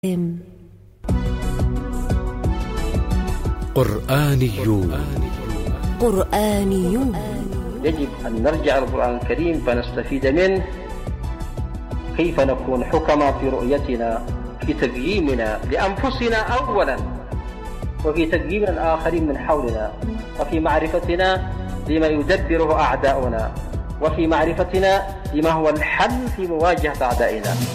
قرآنيون. يجب أن نرجع للقرآن الكريم فنستفيد منه، كيف نكون حكما في رؤيتنا، في تقييمنا لأنفسنا أولا، وفي تقييم الآخرين من حولنا، وفي معرفتنا لما يدبره أعداؤنا، وفي معرفتنا لما هو الحل في مواجهة أعدائنا.